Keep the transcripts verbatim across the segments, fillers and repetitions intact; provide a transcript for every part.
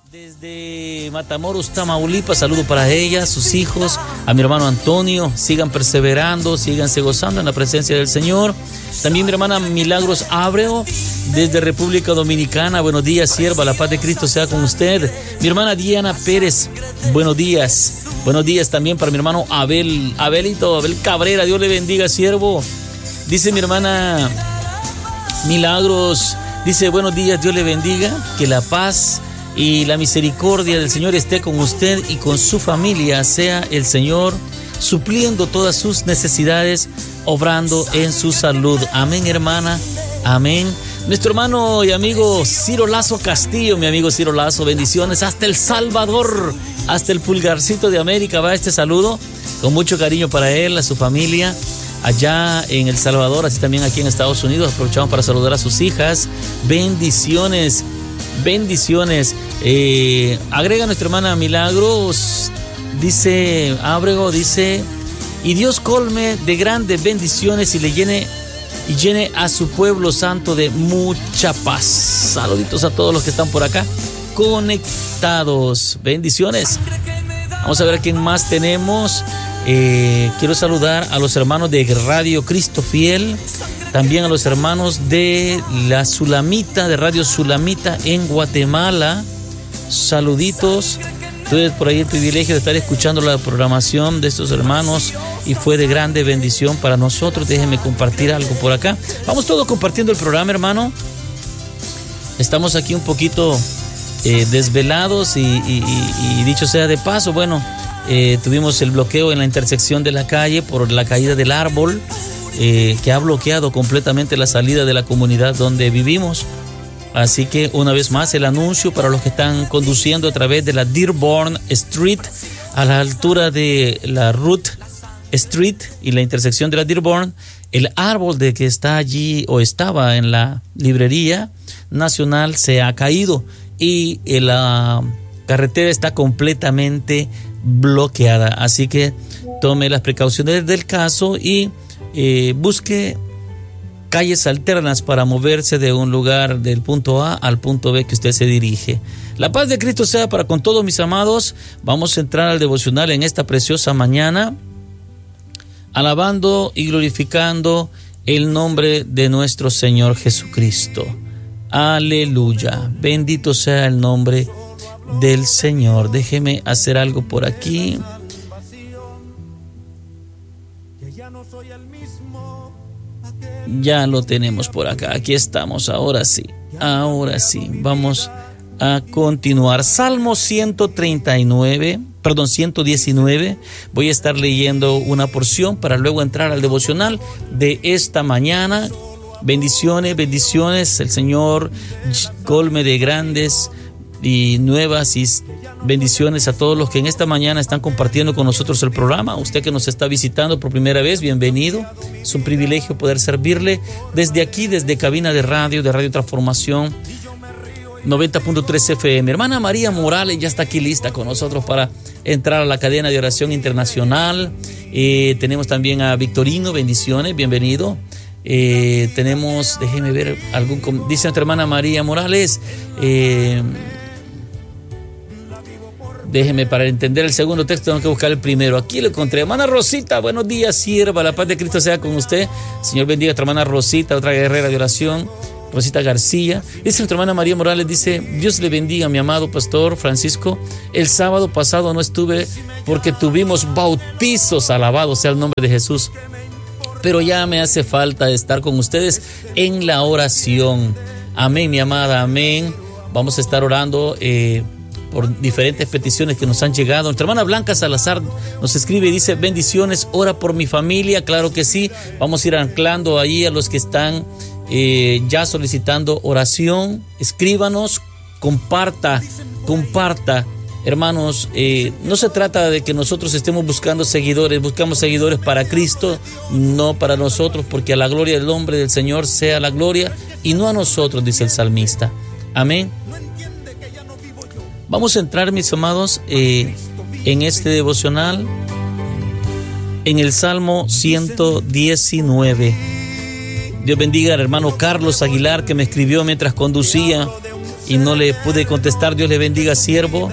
Desde Matamoros, Tamaulipas, saludo para ella, sus hijos, a mi hermano Antonio, sigan perseverando, síganse gozando en la presencia del Señor. También mi hermana Milagros Abreu, desde República Dominicana, buenos días, sierva, la paz de Cristo sea con usted. Mi hermana Diana Pérez, buenos días, buenos días también para mi hermano Abel, Abelito, Abel Cabrera, Dios le bendiga, siervo. Dice mi hermana Milagros, dice buenos días, Dios le bendiga, que la paz y la misericordia del Señor esté con usted y con su familia, sea el Señor supliendo todas sus necesidades, obrando en su salud. Amén, hermana, amén. Nuestro hermano y amigo Ciro Lazo Castillo, mi amigo Ciro Lazo, bendiciones hasta El Salvador, hasta el pulgarcito de América va este saludo, con mucho cariño para él, a su familia, allá en El Salvador, así también aquí en Estados Unidos. Aprovechamos para saludar a sus hijas, bendiciones. Bendiciones. Eh, agrega nuestra hermana Milagros, dice Ábrego, dice, y Dios colme de grandes bendiciones y le llene y llene a su pueblo santo de mucha paz. Saluditos a todos los que están por acá conectados. Bendiciones. Vamos a ver a quién más tenemos. Eh, quiero saludar a los hermanos de Radio Cristo Fiel, también a los hermanos de la Sulamita, de Radio Sulamita en Guatemala. Saluditos. Tuve por ahí el privilegio de estar escuchando la programación de estos hermanos y fue de grande bendición para nosotros. Déjenme compartir algo por acá. Vamos todos compartiendo el programa, hermano. Estamos aquí un poquito eh, desvelados y, y, y, y dicho sea de paso, bueno, eh, tuvimos el bloqueo en la intersección de la calle por la caída del árbol. Eh, que ha bloqueado completamente la salida de la comunidad donde vivimos. Así que una vez más el anuncio para los que están conduciendo a través de la Dearborn Street a la altura de la Root Street y la intersección de la Dearborn, el árbol de que está allí o estaba en la librería nacional se ha caído y la carretera está completamente bloqueada. Así que tome las precauciones del caso y Eh, busque calles alternas para moverse de un lugar del punto A al punto B que usted se dirige. La paz de Cristo sea para con todos mis amados. Vamos a entrar al devocional en esta preciosa mañana, alabando y glorificando el nombre de nuestro Señor Jesucristo. Aleluya, bendito sea el nombre del Señor. Déjeme hacer algo por aquí. Ya lo tenemos por acá, aquí estamos, ahora sí, ahora sí, vamos a continuar. Salmo ciento treinta y nueve, perdón, ciento diecinueve, voy a estar leyendo una porción para luego entrar al devocional de esta mañana. Bendiciones, bendiciones, el Señor colme de grandes y nuevas y bendiciones a todos los que en esta mañana están compartiendo con nosotros el programa. Usted que nos está visitando por primera vez, bienvenido. Es un privilegio poder servirle desde aquí, desde cabina de radio, de Radio Transformación noventa punto tres F M. Hermana María Morales ya está aquí lista con nosotros para entrar a la cadena de oración internacional. Eh, tenemos también a Victorino, bendiciones, bienvenido. Eh, tenemos, déjeme ver, algún, dice nuestra hermana María Morales, eh, déjeme, para entender el segundo texto tengo que buscar el primero. Aquí lo encontré. Hermana Rosita, buenos días, sierva. La paz de Cristo sea con usted. Señor bendiga a nuestra hermana Rosita, otra guerrera de oración. Rosita García. Dice nuestra hermana María Morales, dice, Dios le bendiga, mi amado pastor Francisco. El sábado pasado no estuve porque tuvimos bautizos. Alabado sea el nombre de Jesús. Pero ya me hace falta estar con ustedes en la oración. Amén, mi amada, amén. Vamos a estar orando eh, por diferentes peticiones que nos han llegado. Nuestra hermana Blanca Salazar nos escribe y dice, bendiciones, ora por mi familia. Claro que sí, vamos a ir anclando ahí a los que están eh, ya solicitando oración. Escríbanos, comparta, comparta. Hermanos, eh, no se trata de que nosotros estemos buscando seguidores, buscamos seguidores para Cristo, no para nosotros, porque a la gloria del nombre del Señor sea la gloria y no a nosotros, dice el salmista. Amén. Vamos a entrar, mis amados, eh, en este devocional, en el Salmo ciento diecinueve. Dios bendiga al hermano Carlos Aguilar, que me escribió mientras conducía. y no le pude contestar. Dios le bendiga, siervo.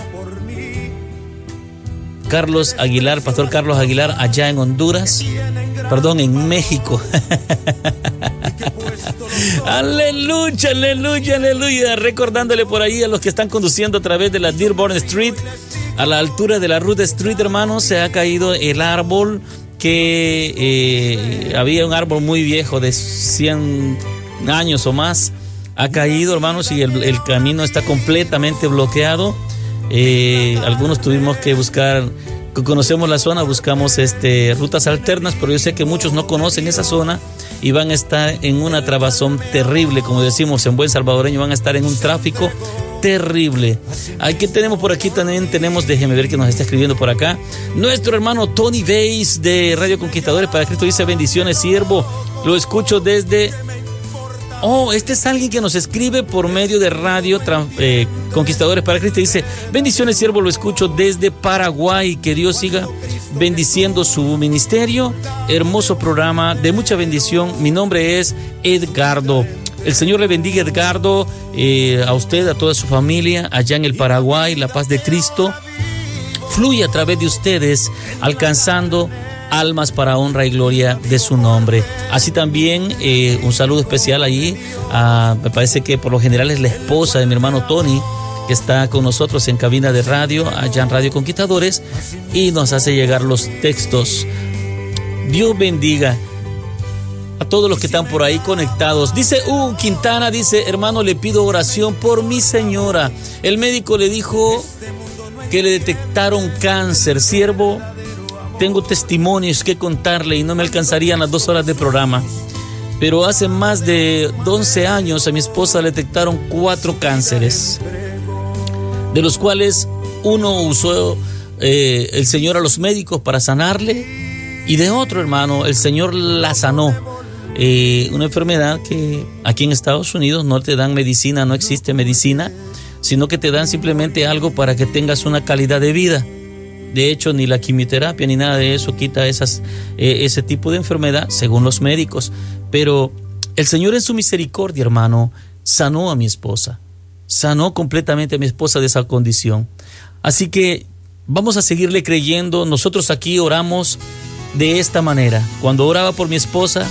Carlos Aguilar, Pastor Carlos Aguilar, allá en Honduras, perdón, en México. Aleluya, aleluya, aleluya. Recordándole por ahí a los que están conduciendo a través de la Dearborn Street, a la altura de la Ruth Street, hermanos, se ha caído el árbol que eh, había un árbol muy viejo de cien años o más. Ha caído, hermanos, y el, el camino está completamente bloqueado. Eh, algunos tuvimos que buscar, conocemos la zona, buscamos este, rutas alternas, pero yo sé que muchos no conocen esa zona y van a estar en una trabazón terrible, como decimos en buen salvadoreño, van a estar en un tráfico terrible. Aquí tenemos por aquí también, tenemos, déjeme ver que nos está escribiendo por acá, nuestro hermano Tony Bass de Radio Conquistadores para Cristo, dice: bendiciones, siervo, lo escucho desde... Oh, este es alguien que nos escribe por medio de Radio eh, Conquistadores para Cristo. Dice: bendiciones, siervo, lo escucho desde Paraguay. Que Dios siga bendiciendo su ministerio. Hermoso programa, de mucha bendición. Mi nombre es Edgardo. El Señor le bendiga, Edgardo, eh, a usted, a toda su familia, allá en el Paraguay. La paz de Cristo fluye a través de ustedes, alcanzando almas para honra y gloria de su nombre. Así también eh, un saludo especial allí a, me parece que por lo general es la esposa de mi hermano Tony, que está con nosotros en cabina de radio, allá en Radio Conquistadores, y nos hace llegar los textos. Dios bendiga a todos los que están por ahí conectados. Dice uh, Quintana, dice: hermano, le pido oración por mi señora. El médico le dijo que le detectaron cáncer. Siervo, tengo testimonios que contarle y no me alcanzarían las dos horas de programa. Pero hace más de once años a mi esposa le detectaron cuatro cánceres, de los cuales uno usó eh, el Señor a los médicos para sanarle, y de otro, hermano, el Señor la sanó. Eh, una enfermedad que aquí en Estados Unidos no te dan medicina, no existe medicina, sino que te dan simplemente algo para que tengas una calidad de vida. De hecho, ni la quimioterapia ni nada de eso quita esas, eh, ese tipo de enfermedad, según los médicos. Pero el Señor en su misericordia, hermano, sanó a mi esposa. Sanó completamente a mi esposa de esa condición. Así que vamos a seguirle creyendo. Nosotros aquí oramos de esta manera. Cuando oraba por mi esposa,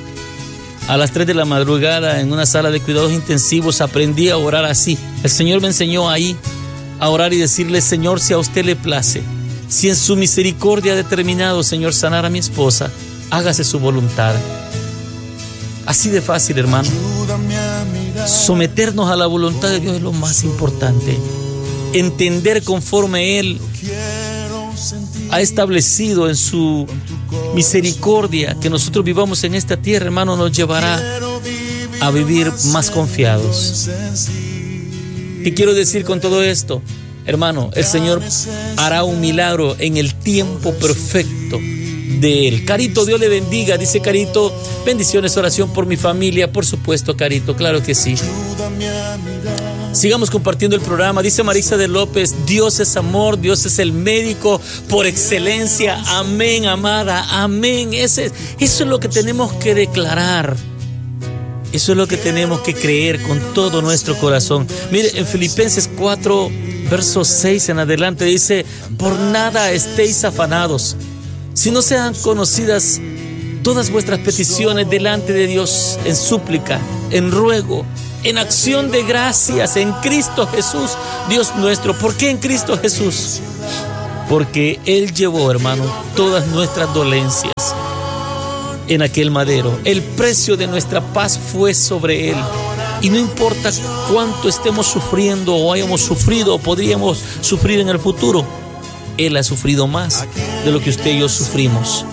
a las tres de la madrugada en una sala de cuidados intensivos, aprendí a orar así. El Señor me enseñó ahí a orar y decirle: Señor, si a usted le place, si en su misericordia ha determinado, Señor, sanar a mi esposa, hágase su voluntad. Así de fácil, hermano. Someternos a la voluntad de Dios es lo más importante. Entender conforme Él ha establecido en su misericordia que nosotros vivamos en esta tierra, hermano, nos llevará a vivir más confiados. ¿Qué quiero decir con todo esto? Hermano, el Señor hará un milagro en el tiempo perfecto de Él. Carito, Dios le bendiga. Dice Carito: bendiciones, oración por mi familia. Por supuesto, Carito, claro que sí. Sigamos compartiendo el programa. Dice Marisa de López: Dios es amor, Dios es el médico por excelencia. Amén, amada, amén. Ese, eso es lo que tenemos que declarar. Eso es lo que tenemos que creer con todo nuestro corazón. Mire, en Filipenses cuatro, verso seis en adelante dice: por nada estéis afanados, si no sean conocidas todas vuestras peticiones delante de Dios en súplica, en ruego, en acción de gracias en Cristo Jesús, Dios nuestro. ¿Por qué en Cristo Jesús? Porque Él llevó, hermano, todas nuestras dolencias en aquel madero. El precio de nuestra paz fue sobre Él. Y no importa cuánto estemos sufriendo o hayamos sufrido o podríamos sufrir en el futuro, Él ha sufrido más de lo que usted y yo sufrimos.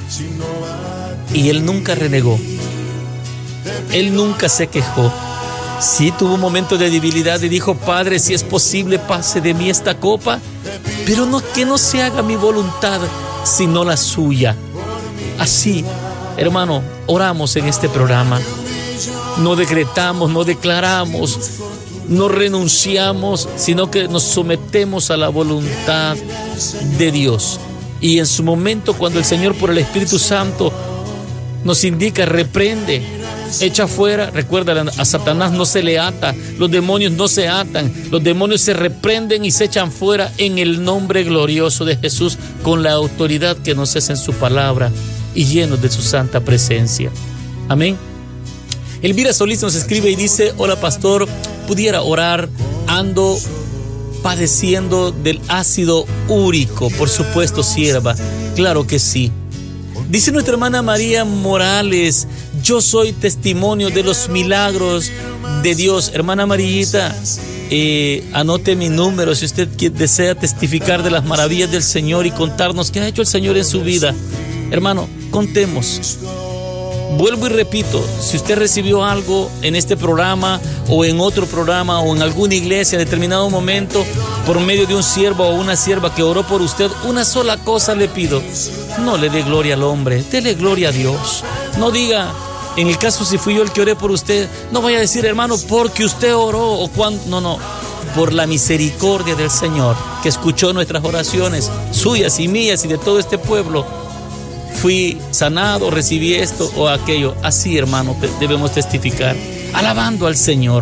Y Él nunca renegó. Él nunca se quejó. Sí tuvo un momento de debilidad y dijo: Padre, si es posible, pase de mí esta copa, pero no, que no se haga mi voluntad, sino la suya. Así, hermano, oramos en este programa. No decretamos, no declaramos, no renunciamos, sino que nos sometemos a la voluntad de Dios. Y en su momento, cuando el Señor por el Espíritu Santo nos indica, reprende, echa fuera. Recuerda, a Satanás no se le ata, los demonios no se atan, los demonios se reprenden y se echan fuera en el nombre glorioso de Jesús, con la autoridad que nos es en su palabra y llenos de su santa presencia. Amén. Elvira Solís nos escribe y dice: hola pastor, ¿pudiera orar? Ando padeciendo del ácido úrico. Por supuesto, sierva, claro que sí. Dice nuestra hermana María Morales: yo soy testimonio de los milagros de Dios. Hermana Marillita, eh, anote mi número si usted desea testificar de las maravillas del Señor y contarnos qué ha hecho el Señor en su vida. Hermano, contemos. Vuelvo y repito, si usted recibió algo en este programa o en otro programa o en alguna iglesia en determinado momento por medio de un siervo o una sierva que oró por usted, una sola cosa le pido: no le dé gloria al hombre, dele gloria a Dios. No diga, en el caso si fui yo el que oré por usted, no vaya a decir, hermano, porque usted oró o cuando. No, no, por la misericordia del Señor que escuchó nuestras oraciones, suyas y mías y de todo este pueblo, fui sanado, recibí esto o aquello. Así, hermano, debemos testificar, alabando al Señor.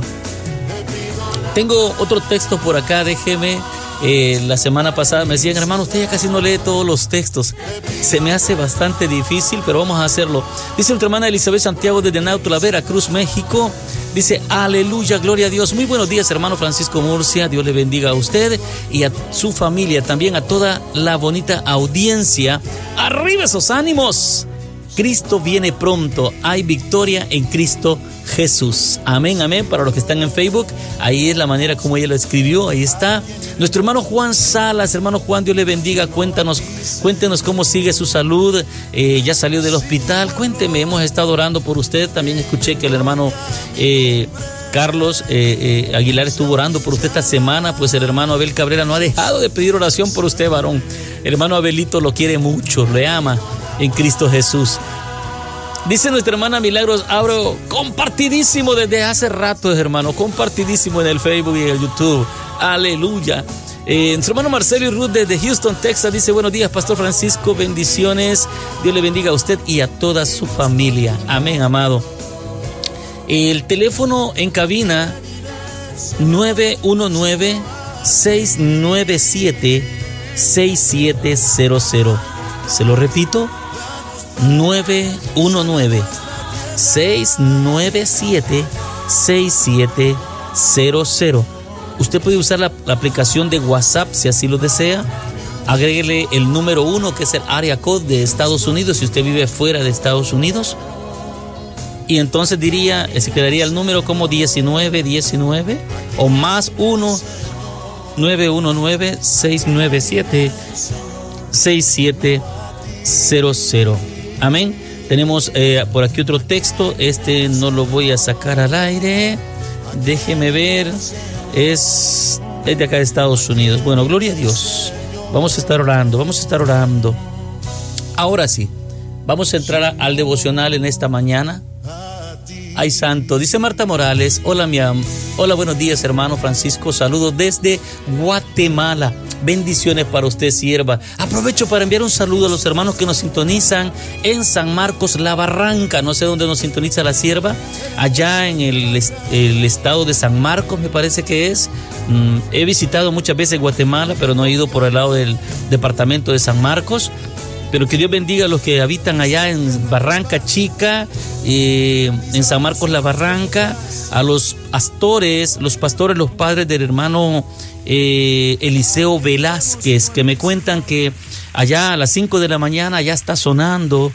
Tengo otro texto por acá, déjeme. Eh, la semana pasada me decían, hermano, usted ya casi no lee todos los textos. Se me hace bastante difícil, pero vamos a hacerlo. Dice nuestra hermana Elizabeth Santiago desde Nautla, Veracruz, México. Dice: aleluya, gloria a Dios. Muy buenos días, hermano Francisco Murcia. Dios le bendiga a usted y a su familia, también a toda la bonita audiencia. ¡Arriba esos ánimos! Cristo viene pronto. Hay victoria en Cristo Jesús. Amén, amén. Para los que están en Facebook, ahí es la manera como ella lo escribió. Ahí está. Nuestro hermano Juan Salas. Hermano Juan, Dios le bendiga. Cuéntanos, cuéntenos cómo sigue su salud. Eh, ya salió del hospital. Cuénteme, hemos estado orando por usted. También escuché que el hermano eh, Carlos eh, eh, Aguilar estuvo orando por usted esta semana. Pues el hermano Abel Cabrera no ha dejado de pedir oración por usted, varón. El hermano Abelito lo quiere mucho, le ama en Cristo Jesús. Dice nuestra hermana Milagros Abro, compartidísimo desde hace rato, hermano, compartidísimo en el Facebook y en el YouTube. Aleluya. Eh, nuestro hermano Marcelo y Ruth desde Houston, Texas, dice: buenos días, Pastor Francisco, bendiciones. Dios le bendiga a usted y a toda su familia. Amén, amado. El teléfono en cabina: nueve uno nueve, seis nueve siete, seis siete cero cero. Se lo repito: nueve uno nueve, seis nueve siete, seis siete cero cero. Usted puede usar la, la aplicación de WhatsApp si así lo desea. Agréguele el número uno, que es el área code de Estados Unidos, si usted vive fuera de Estados Unidos. Y entonces diría, se quedaría el número como diecinueve diecinueve o más uno, nueve uno nueve, seis nueve siete, seis siete cero cero. Amén. Tenemos eh, por aquí otro texto. Este no lo voy a sacar al aire. Déjeme ver. Es, es de acá de Estados Unidos. Bueno, gloria a Dios. Vamos a estar orando. Vamos a estar orando. Ahora sí. Vamos a entrar a, al devocional en esta mañana. Ay, santo. Dice Marta Morales: hola, mi am hola, buenos días, hermano Francisco. Saludos desde Guatemala. Bendiciones para usted, sierva. Aprovecho para enviar un saludo a los hermanos que nos sintonizan en San Marcos, La Barranca. No sé dónde nos sintoniza la sierva. Allá en el, el estado de San Marcos, me parece que es. Mm, he visitado muchas veces Guatemala, pero no he ido por el lado del departamento de San Marcos. Pero que Dios bendiga a los que habitan allá en Barranca Chica, eh, en San Marcos La Barranca, a los pastores, los pastores, los padres del hermano eh, Eliseo Velázquez, que me cuentan que allá a las cinco de la mañana ya está sonando